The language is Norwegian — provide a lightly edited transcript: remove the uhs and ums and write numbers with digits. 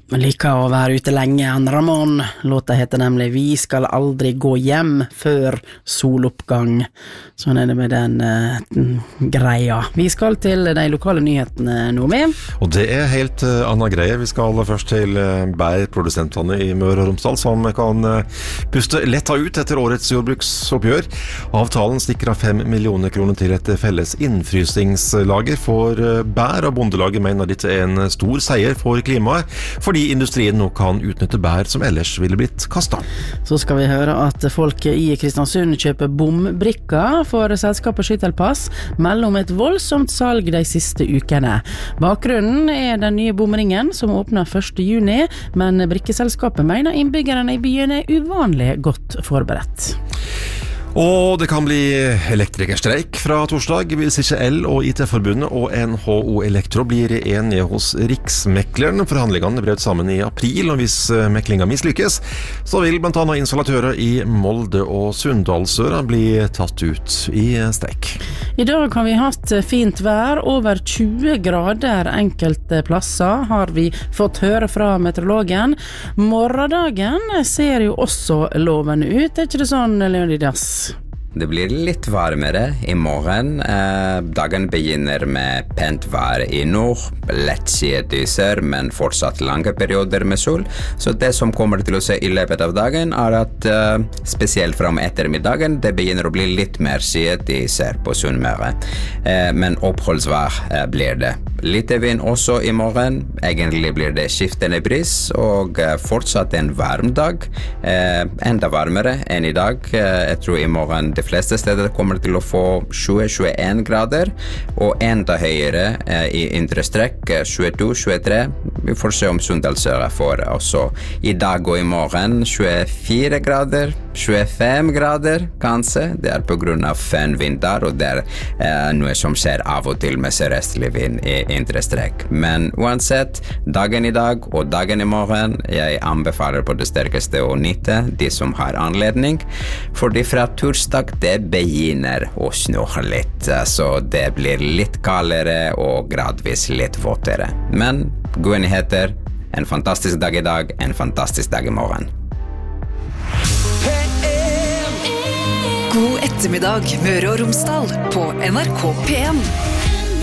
Liker å være ute lenge, Ramón. Låta heter nemlig Vi skal aldri gå hjem før soloppgang. Sånn det med den greia. Vi skal til de lokale nyhetene nå med. Og det helt annet greie. Vi skal først til bærprodusentene i Møre og Romsdal, som kan puste letta ut etter årets jordbruksoppgjør. Avtalen stikker av 5 millioner kroner til et felles innfrysingslager for bær, og bondelaget mener dette en stor seier for klimaet, fordi industrien nå kan utnytte bær som ellers ville blitt kastet. Så skal vi høre at folk i Kristiansund kjøper bombrikker for selskapet Skyttelpass, mellom et voldsomt salg de siste ukene. Bakgrunnen den nye bomringen som åpner 1. juni, men brikkeselskapet mener innbyggerne i byen uvanlig godt forberedt. Og det kan bli elektrikerstreik fra torsdag hvis ikke L- og IT-forbundet og NHO Elektro blir enige hos Riksmekleren. Forhandlingene brøt sammen i april, og hvis meklinga mislykkes, så vil blant annet installatører i Molde og Sunndalsøra bli tatt ut i streik. I dag har vi hatt fint vær, over 20 grader enkelte plasser har vi fått høre fra meteorologen. Morgendagen ser jo også lovende ut, ikke det sånn, Leonidas? Det blir litt varmere i morgen. Dagen begynner med pent vær i nord, lett skydyser, men fortsatt lange perioder med sol. Så det som kommer til å se i løpet av dagen at spesielt fra ettermiddagen, det begynner å bli litt mer skydyser på Sunnmøre. Men oppholdsvær blir det. Litt vind også i morgen. Egentlig blir det skiftende bris, og fortsatt en varm dag. Enda varmere enn i dag. Jeg tror i morgen de fleste steder kommer til å få 20-21 grader, og enda høyere i indre strekk, 22-23. Vi får se om Sunndalsøra får også i dag og i morgen 24 grader, 25 grader kanskje. Det på grunn av fønvind der, og det noe som skjer av og til med sørøstlig vind i indre strekk. Men uansett, dagen i dag og dagen i morgen, jeg anbefaler på det sterkeste å nyte de som har anledning, fordi fra torsdag det begynner å snurre litt, så det blir litt kaldere og gradvis litt våtere. Men gode nyheter, en fantastisk dag i dag, en fantastisk dag i morgen. God ettermiddag, Møre og Romsdal på NRK P1.